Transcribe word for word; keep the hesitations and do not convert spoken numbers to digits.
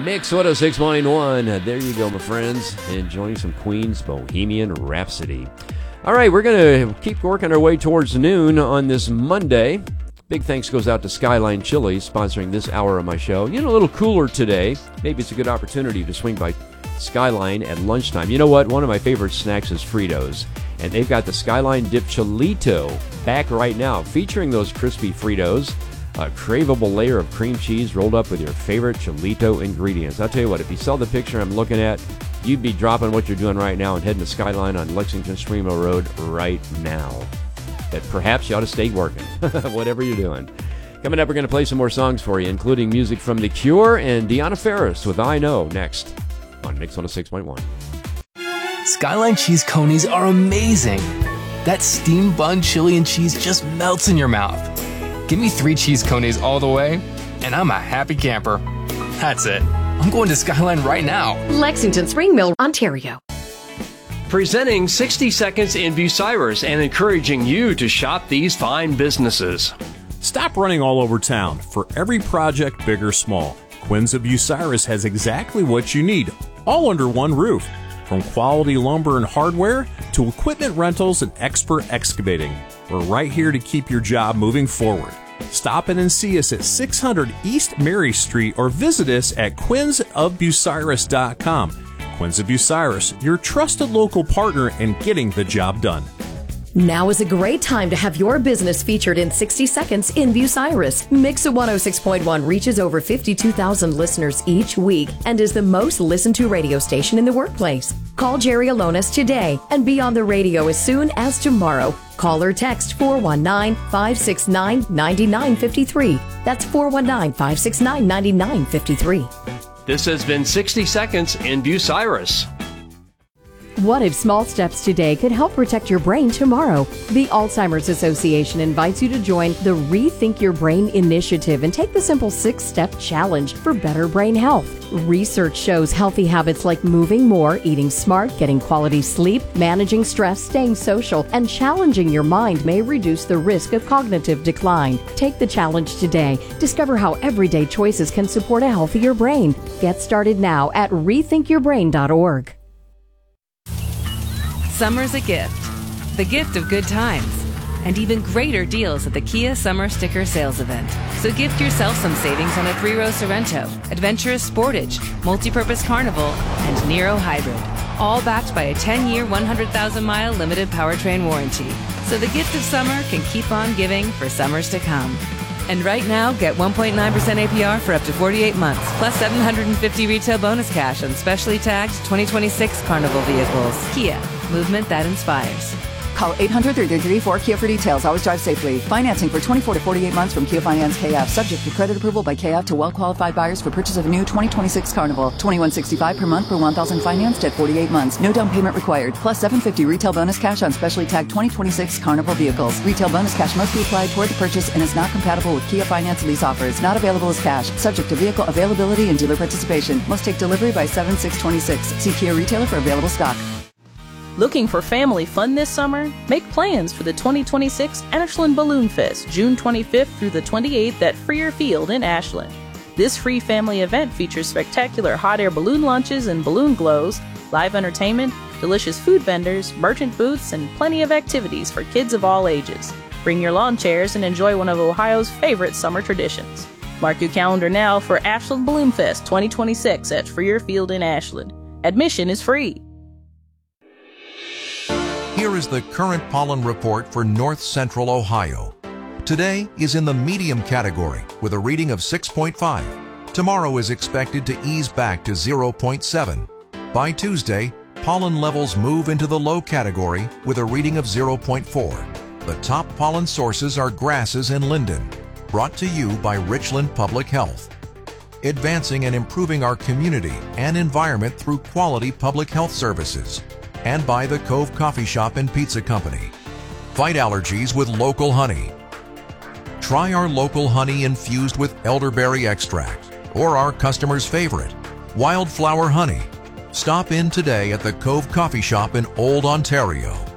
Mix one oh six point one. There you go, my friends. Enjoying some Queen's Bohemian Rhapsody. All right, we're going to keep working our way towards noon on this Monday. Big thanks goes out to Skyline Chili, sponsoring this hour of my show. You know, a little cooler today. Maybe it's a good opportunity to swing by Skyline at lunchtime. You know what? One of my favorite snacks is Fritos. And they've got the Skyline Dip Chilito back right now, featuring those crispy Fritos. A craveable layer of cream cheese rolled up with your favorite Chilito ingredients. I'll tell you what, if you saw the picture I'm looking at, you'd be dropping what you're doing right now and heading to Skyline on Lexington Streamo Road right now. That perhaps you ought to stay working, whatever you're doing. Coming up, we're going to play some more songs for you, including music from The Cure and Deanna Ferris with I Know next on Mix one oh six point one. Skyline cheese conies are amazing. That steamed bun chili and cheese just melts in your mouth. Give me three cheese conies all the way, and I'm a happy camper. That's it. I'm going to Skyline right now. Lexington, Springmill, Ontario. Presenting sixty seconds in Bucyrus and encouraging you to shop these fine businesses. Stop running all over town. For every project, big or small, Quinn's of Bucyrus has exactly what you need, all under one roof. From quality lumber and hardware to equipment rentals and expert excavating, we're right here to keep your job moving forward. Stop in and see us at six hundred East Mary Street or visit us at quins of bucyrus dot com. Quins of Bucyrus, your trusted local partner in getting the job done. Now is a great time to have your business featured in sixty seconds in Bucyrus. Mix one oh six point one reaches over fifty-two thousand listeners each week and is the most listened to radio station in the workplace. Call Jerry Alonis today and be on the radio as soon as tomorrow. Call or text four one nine, five six nine, nine nine five three. That's four one nine, five six nine, nine nine five three. This has been sixty seconds in Bucyrus. What if small steps today could help protect your brain tomorrow? The Alzheimer's Association invites you to join the Rethink Your Brain initiative and take the simple six-step challenge for better brain health. Research shows healthy habits like moving more, eating smart, getting quality sleep, managing stress, staying social, and challenging your mind may reduce the risk of cognitive decline. Take the challenge today. Discover how everyday choices can support a healthier brain. Get started now at rethink your brain dot org. Summer's a gift. The gift of good times. And even greater deals at the Kia Summer Sticker Sales Event. So gift yourself some savings on a three-row Sorrento, Adventurous Sportage, Multipurpose Carnival, and Nero Hybrid. All backed by a ten-year, one hundred thousand mile limited powertrain warranty. So the gift of summer can keep on giving for summers to come. And right now, get one point nine percent A P R for up to forty-eight months, plus seven hundred fifty retail bonus cash on specially tagged twenty twenty-six Carnival vehicles. Kia, movement that inspires. Call eight hundred, three three four, Kia for details. Always drive safely. Financing for twenty-four to forty-eight months from Kia Finance K F. Subject to credit approval by K F to well-qualified buyers for purchase of a new twenty twenty-six Carnival. twenty-one sixty-five per month per one thousand financed at forty-eight months. No down payment required. Plus seven hundred fifty retail bonus cash on specially tagged twenty twenty-six Carnival vehicles. Retail bonus cash must be applied toward the purchase and is not compatible with Kia Finance lease offers. Not available as cash. Subject to vehicle availability and dealer participation. Must take delivery by seven six twenty-six. See Kia retailer for available stock. Looking for family fun this summer? Make plans for the twenty twenty-six Ashland Balloon Fest, June twenty-fifth through the twenty-eighth at Freer Field in Ashland. This free family event features spectacular hot air balloon launches and balloon glows, live entertainment, delicious food vendors, merchant booths, and plenty of activities for kids of all ages. Bring your lawn chairs and enjoy one of Ohio's favorite summer traditions. Mark your calendar now for Ashland Balloon Fest twenty twenty-six at Freer Field in Ashland. Admission is free. Here is the current pollen report for north central Ohio. Today is in the medium category with a reading of six point five. Tomorrow is expected to ease back to zero point seven. By Tuesday, pollen levels move into the low category with a reading of zero point four. The top pollen sources are grasses and linden. Brought to you by Richland Public Health. Advancing and improving our community and environment through quality public health services. And by the Cove Coffee Shop and Pizza Company. Fight allergies with local honey. Try our local honey infused with elderberry extract or our customer's favorite, wildflower honey. Stop in today at the Cove Coffee Shop in Old Ontario.